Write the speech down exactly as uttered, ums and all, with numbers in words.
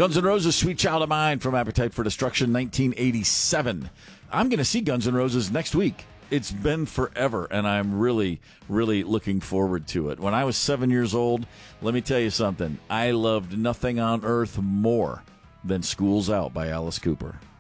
Guns N' Roses, Sweet Child of Mine from Appetite for Destruction, nineteen eighty-seven. I'm going to see Guns N' Roses next week. It's been forever, and I'm really, really looking forward to it. When I was seven years old, let me tell you something. I loved nothing on earth more than School's Out by Alice Cooper.